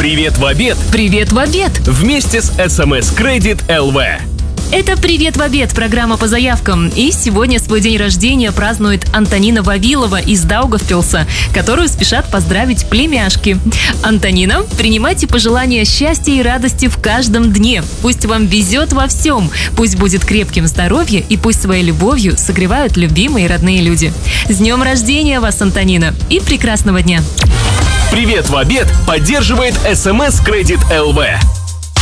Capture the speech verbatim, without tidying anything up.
Привет в обед! Привет в обед! Вместе с эс эм эс Credit эл ви. Это «Привет в обед» – программа по заявкам. И сегодня свой день рождения празднует Антонина Вавилова из Даугавпилса, которую спешат поздравить племяшки. Антонина, принимайте пожелания счастья и радости в каждом дне. Пусть вам везет во всем, пусть будет крепким здоровье и пусть своей любовью согревают любимые и родные люди. С днем рождения вас, Антонина, и прекрасного дня! Привет в обед поддерживает эс эм эс Credit эл ви.